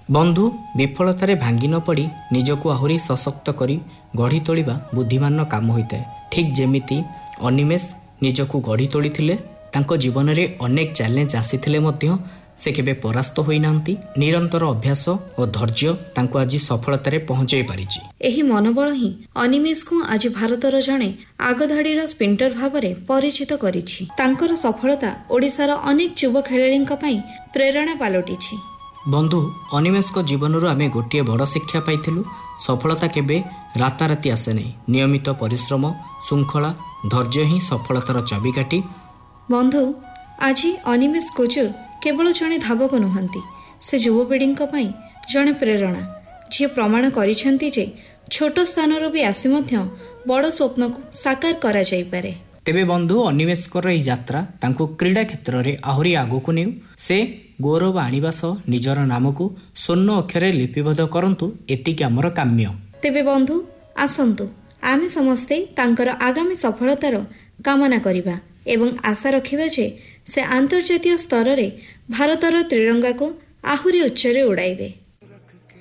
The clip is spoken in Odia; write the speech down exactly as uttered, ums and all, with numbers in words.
ବନ୍ଧୁ, ବିଫଳତାରେ ଭାଙ୍ଗି ନ ପଡ଼ି ନିଜକୁ ଆହୁରି ସଶକ୍ତ କରି ଗଢ଼ି ତୋଳିବା ବୁଦ୍ଧିମାନର କାମ ହୋଇଥାଏ। ଠିକ୍ ଯେମିତି ଅନିମେଷ ନିଜକୁ ଗଢ଼ି ତୋଳିଥିଲେ, ତାଙ୍କ ଜୀବନରେ ଅନେକ ଚ୍ୟାଲେଞ୍ଜ ଆସିଥିଲେ ମଧ୍ୟ ସେ କେବେ ପରାସ୍ତ ହୋଇନାହାନ୍ତି। ନିରନ୍ତର ଅଭ୍ୟାସ ଓ ଧୈର୍ଯ୍ୟ ତାଙ୍କୁ ଆଜି ସଫଳତାରେ ପହଞ୍ଚାଇ ପାରିଛି। ଏହି ମନୋବଳ ହିଁ ଅନିମେଷକୁ ଆଜି ଭାରତର ଜଣେ ଆଗଧାଡିର ସ୍ପ୍ରିଣ୍ଟର ଭାବରେ ପରିଚିତ କରିଛି। ତାଙ୍କର ସଫଳତା ଓଡ଼ିଶାର ଅନେକ ଯୁବ ଖେଳାଳିଙ୍କ ପାଇଁ ପ୍ରେରଣା ପାଲଟିଛି। ବନ୍ଧୁ, ଅନିମେଷଙ୍କ ଜୀବନରୁ ଆମେ ଗୋଟିଏ ବଡ଼ ଶିକ୍ଷା ପାଇଥିଲୁ। ସଫଳତା କେବେ ରାତାରାତି ଆସେ ନାହିଁ। ନିୟମିତ ପରିଶ୍ରମ, ଶୃଙ୍ଖଳା, ଧୈର୍ଯ୍ୟ ହିଁ ସଫଳତାର ଚାବିକାଠି। ବନ୍ଧୁ, ଆଜି ଅନିମେଷ କୁଜୁର କେବଳ ଜଣେ ଧାବକ ନୁହନ୍ତି, ସେ ଯୁବପିଢ଼ିଙ୍କ ପାଇଁ ଜଣେ ପ୍ରେରଣା, ଯିଏ ପ୍ରମାଣ କରିଛନ୍ତି ଯେ ଛୋଟ ସ୍ଥାନରୁ ବି ଆସି ମଧ୍ୟ ବଡ଼ ସ୍ୱପ୍ନକୁ ସାକାର କରାଯାଇପାରେ। ତେବେ ବନ୍ଧୁ, ଅନିମେଷଙ୍କର ଏହି ଯାତ୍ରା ତାଙ୍କୁ କ୍ରୀଡ଼ା କ୍ଷେତ୍ରରେ ଆହୁରି ଆଗକୁ ନେଉ। ସେ ଗୌରବ ଆଣିବା ସହ ନିଜର ନାମକୁ ସ୍ୱର୍ଣ୍ଣ ଅକ୍ଷରରେ ଲିପିବଦ୍ଧ କରନ୍ତୁ, ଏତିକି ଆମର କାମ୍ୟ। ତେବେ ବନ୍ଧୁ, ଆସନ୍ତୁ ଆମେ ସମସ୍ତେ ତାଙ୍କର ଆଗାମୀ ସଫଳତାର କାମନା କରିବା ଏବଂ ଆଶା ରଖିବା ଯେ ସେ ଆନ୍ତର୍ଜାତୀୟ ସ୍ତରରେ ଭାରତର ତ୍ରିରଙ୍ଗାକୁ ଆହୁରି ଉଚ୍ଚରେ ଉଡ଼ାଇବେ।